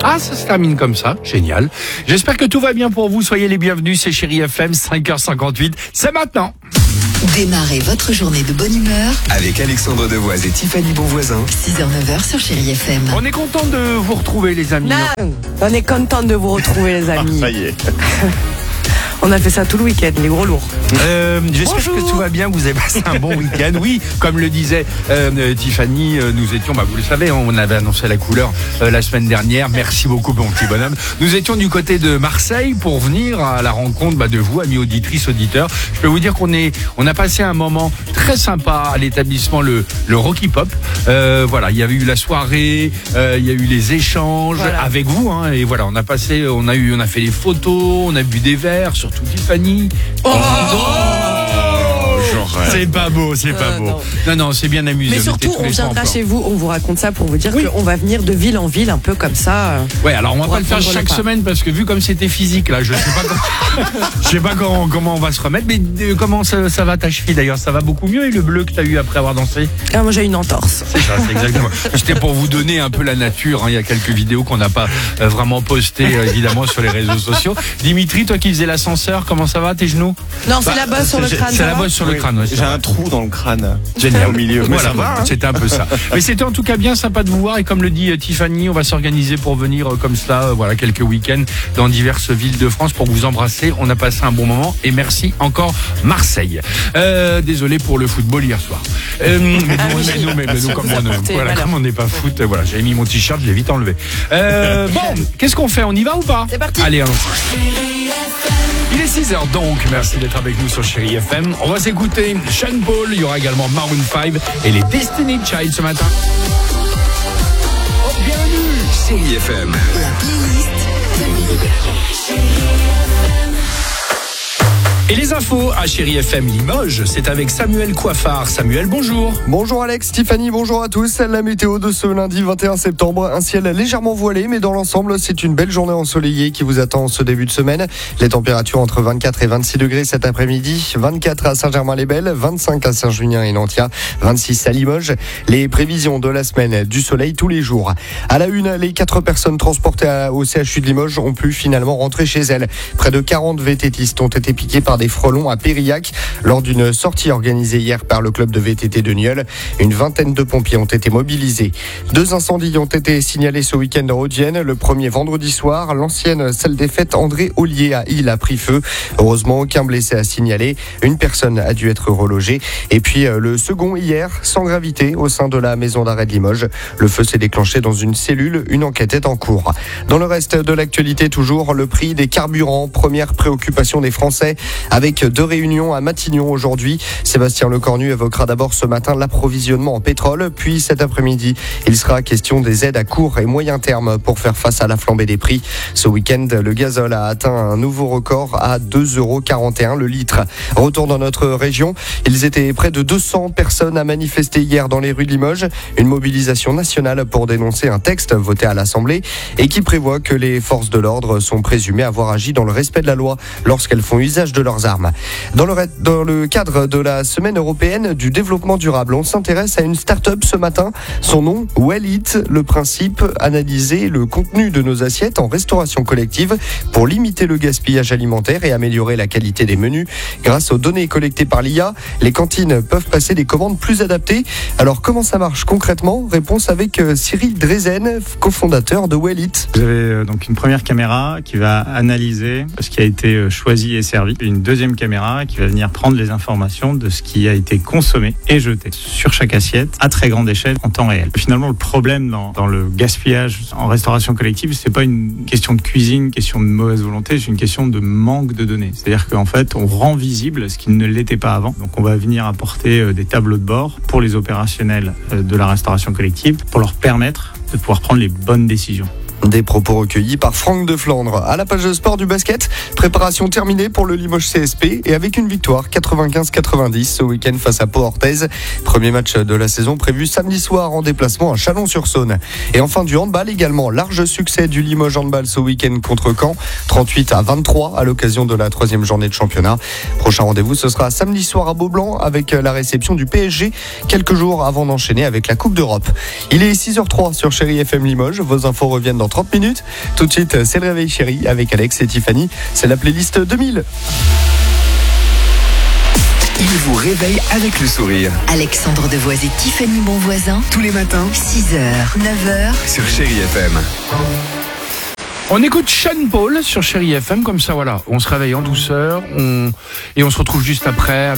Ah, ça se termine comme ça, génial. J'espère que tout va bien pour vous, soyez les bienvenus, c'est Chérie FM, 5h58, c'est maintenant. Démarrez votre journée de bonne humeur avec Alexandre Devoise et Tiffany Bonvoisin. 6h-9h sur Chérie FM. On est content de vous retrouver les amis. Non, on est content de vous retrouver les amis. Ça y est. On a fait ça tout le week-end, les gros lourds. J'espère Bonjour. que tout va bien, vous avez passé un bon week-end. Oui, comme le disait Tiffany, nous étions, vous le savez, on avait annoncé la couleur la semaine dernière. Merci beaucoup, mon petit bonhomme. Nous étions du côté de Marseille pour venir à la rencontre de vous, amis auditrices, auditeurs. Je peux vous dire qu'on a passé un moment très sympa à l'établissement le Rocky Pop. Voilà, il y avait eu la soirée, il y a eu les échanges avec vous, hein, et voilà, on a fait les photos, on a bu des verres, surtout Tiffany. C'est pas beau, c'est pas beau. Non, c'est bien amusé. Mais surtout, on viendra chez vous, on vous raconte ça pour vous dire qu'on va venir de ville en ville, un peu comme ça. Ouais, alors on va pas le faire chaque semaine parce que vu comme c'était physique là, je sais pas comment on va se remettre. Mais comment ça va ta cheville d'ailleurs? Ça va beaucoup mieux, et le bleu que t'as eu après avoir dansé? Ah, moi j'ai une entorse. C'est ça, c'est exactement. C'était pour vous donner un peu la nature, hein. Il y a quelques vidéos qu'on n'a pas vraiment postées évidemment sur les réseaux sociaux. Dimitri, toi qui faisais l'ascenseur, comment ça va tes genoux? Non, c'est la bosse sur le crâne. C'est la bosse sur le crâne. Ouais, j'ai un trou dans le crâne. Génial. Au milieu. Mais voilà, ça va, hein. C'était un peu ça. Mais c'était en tout cas bien sympa de vous voir, et comme le dit Tiffany, on va s'organiser pour venir comme cela, voilà, quelques week-ends dans diverses villes de France pour vous embrasser. On a passé un bon moment et merci encore Marseille. Désolé pour le football hier soir. Mais nous comme on n'est pas foot, voilà, j'avais mis mon t-shirt, je l'ai vite enlevé. Bon, qu'est-ce qu'on fait? On y va ou pas? C'est parti. Allez, allons. Il est 6h donc, merci d'être avec nous sur Chérie FM. On va s'écouter Sean Paul, il y aura également Maroon 5 et les Destiny Child ce matin. Oh, bienvenue Chérie FM. La playlist Et les infos à Chérie FM Limoges, c'est avec Samuel Coiffard. Samuel, bonjour. Bonjour Alex, Tiffany, bonjour à tous. La météo de ce lundi 21 septembre, un ciel légèrement voilé, mais dans l'ensemble, c'est une belle journée ensoleillée qui vous attend ce début de semaine. Les températures entre 24 et 26 degrés cet après-midi, 24 à Saint-Germain-les-Belles, 25 à Saint-Junien et Nantia, 26 à Limoges. Les prévisions de la semaine, du soleil tous les jours. À la une, les 4 personnes transportées au CHU de Limoges ont pu finalement rentrer chez elles. Près de 40 VTTistes ont été piqués par des frelons à Périllac lors d'une sortie organisée hier par le club de VTT de Nieul. Une vingtaine de pompiers ont été mobilisés. 2 incendies ont été signalés ce week-end en Haute-Vienne. Le premier vendredi soir, l'ancienne salle des fêtes André Ollier à Isle a pris feu. Heureusement, aucun blessé à signaler. Une personne a dû être relogée. Et puis le second hier, sans gravité, au sein de la maison d'arrêt de Limoges. Le feu s'est déclenché dans une cellule. Une enquête est en cours. Dans le reste de l'actualité, toujours le prix des carburants. Première préoccupation des Français, avec 2 réunions à Matignon aujourd'hui. Sébastien Lecornu évoquera d'abord ce matin l'approvisionnement en pétrole, puis cet après-midi, il sera question des aides à court et moyen terme pour faire face à la flambée des prix. Ce week-end, le gazole a atteint un nouveau record à 2,41 € le litre. Retour dans notre région, ils étaient près de 200 personnes à manifester hier dans les rues de Limoges. Une mobilisation nationale pour dénoncer un texte voté à l'Assemblée et qui prévoit que les forces de l'ordre sont présumées avoir agi dans le respect de la loi lorsqu'elles font usage de leurs armes. Dans le cadre de la semaine européenne du développement durable, on s'intéresse à une start-up ce matin. Son nom, Well Eat. Le principe, analyser le contenu de nos assiettes en restauration collective pour limiter le gaspillage alimentaire et améliorer la qualité des menus. Grâce aux données collectées par l'IA, les cantines peuvent passer des commandes plus adaptées. Alors comment ça marche concrètement? Réponse avec Cyril Drezen, cofondateur de Well Eat. Vous avez donc une première caméra qui va analyser ce qui a été choisi et servi. Une deuxième caméra qui va venir prendre les informations de ce qui a été consommé et jeté sur chaque assiette à très grande échelle en temps réel. Finalement, le problème dans le gaspillage en restauration collective, c'est pas une question de cuisine, question de mauvaise volonté, c'est une question de manque de données. C'est-à-dire qu'en fait, on rend visible ce qui ne l'était pas avant. Donc, on va venir apporter des tableaux de bord pour les opérationnels de la restauration collective pour leur permettre de pouvoir prendre les bonnes décisions. Des propos recueillis par Franck de Flandre. À la page de sport du basket, préparation terminée pour le Limoges CSP et avec une victoire 95-90 ce week-end face à Pau-Orthez. Premier match de la saison prévu samedi soir en déplacement à Chalon-sur-Saône. Et enfin du handball également, large succès du Limoges handball ce week-end contre Caen, 38-23 à l'occasion de la 3e journée de championnat. Prochain rendez-vous, ce sera samedi soir à Beaublanc avec la réception du PSG, quelques jours avant d'enchaîner avec la Coupe d'Europe. Il est 6h03 sur Chérie FM Limoges. Vos infos reviennent dans 30 minutes. Tout de suite, c'est le réveil chéri avec Alex et Tiffany. C'est la playlist 2000. Il vous réveille avec le sourire. Alexandre Devoise et Tiffany Bonvoisin. Tous les matins 6h, 9h. sur Chérie FM. On écoute Sean Paul sur Chérie FM, comme ça voilà, on se réveille en douceur, et on se retrouve juste après.